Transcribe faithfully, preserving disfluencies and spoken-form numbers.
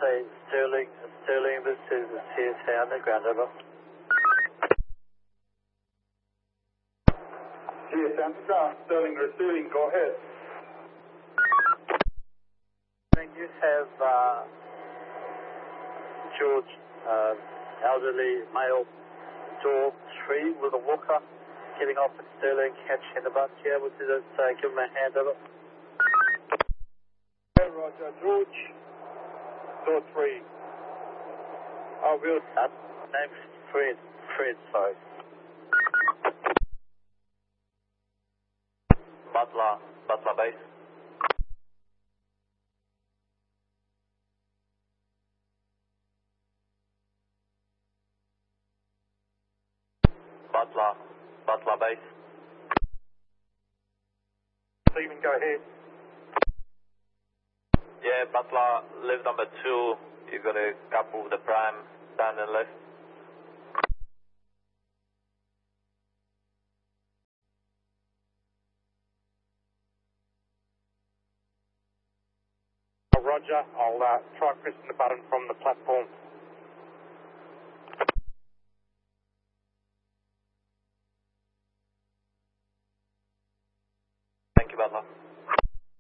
say Sterling, Sterling, this is C S A on the ground, over. C S A on the ground, Sterling receiving, go ahead. You have uh, George, uh, elderly male, door three with a walker, getting off at Sterling, catching the bus here. Would you just uh, give him a hand over? Hey, Roger, George, door three. Oh, we'll... Uh, name's Fred, Fred, sorry. Butler, Butler base. Butler, Butler base. Stephen, go ahead. Yeah, Butler, live number two. You got a couple of the prime, down and left. Roger, I'll uh, try pressing the button from the platform.